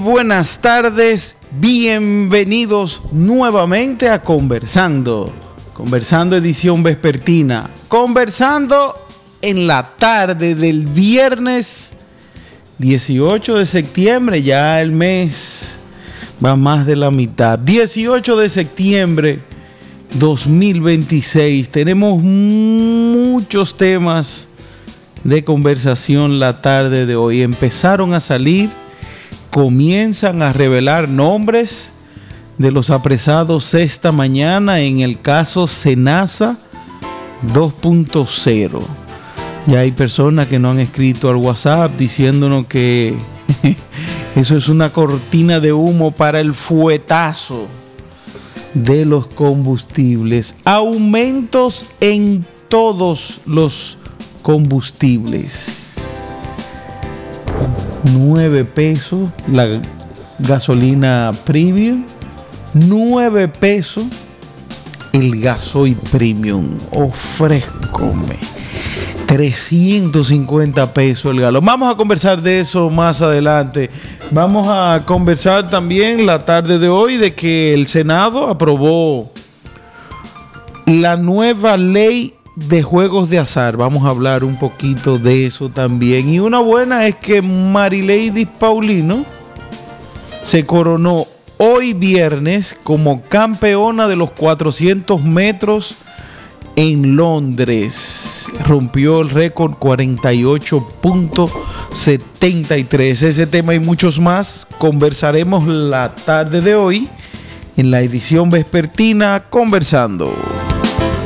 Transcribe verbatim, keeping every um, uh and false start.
buenas tardes, bienvenidos nuevamente a Conversando, Conversando edición vespertina, conversando en la tarde del viernes dieciocho de septiembre, ya el mes va más de la mitad, dieciocho de septiembre dos mil veintiséis, tenemos muchos temas de conversación la tarde de hoy. Empezaron a salir, comienzan a revelar nombres de los apresados esta mañana en el caso Senasa dos punto cero. Ya hay personas que no han escrito al WhatsApp diciéndonos que eso es una cortina de humo para el fuetazo de los combustibles. Aumentos en todos los combustibles. nueve pesos la gasolina premium, nueve pesos el gasoil premium. Ofrézcome trescientos cincuenta pesos el galón. Vamos a conversar de eso más adelante. Vamos a conversar también la tarde de hoy de que el Senado aprobó la nueva ley de juegos de azar. Vamos a hablar un poquito de eso también. Y una buena es que Marileidy Paulino se coronó hoy viernes como campeona de los cuatrocientos metros en Londres. Rompió el récord cuarenta y ocho punto setenta y tres. Ese tema y muchos más conversaremos la tarde de hoy en la edición vespertina Conversando.